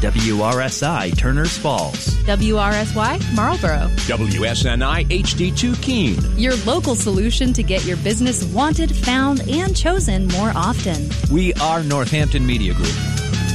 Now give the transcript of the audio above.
WRSI Turners Falls. WRSY Marlboro. WSNI HD2 Keene. Your local solution to get your business wanted, found, and chosen more often. We are Northampton Media Group.